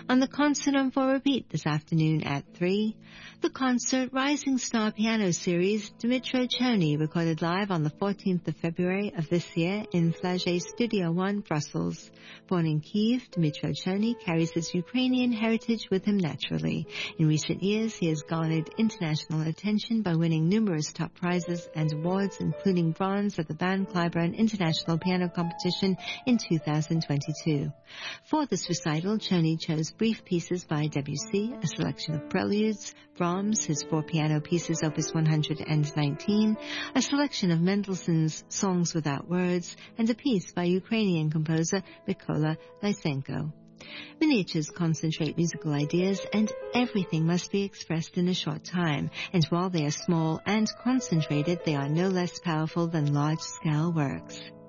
On the concert on for repeat this afternoon at 3, the concert Rising Star Piano Series, Dmytro Chony recorded live on the 14th of February of this year in Flage Studio 1, Brussels. Born in Kyiv, Dmytro Chony carries his Ukrainian heritage with him naturally. In recent years, he has garnered international attention by winning numerous top prizes and awards, including bronze at the Ban Clyburn International Piano Competition in 2022. For this recital, Chony chose brief pieces by Debussy, a selection of preludes, Brahms, his 4 piano pieces, Opus 119, a selection of Mendelssohn's Songs Without Words, and a piece by Ukrainian composer Mykola Lysenko. Miniatures concentrate musical ideas, and everything must be expressed in a short time, and while they are small and concentrated, they are no less powerful than large-scale works.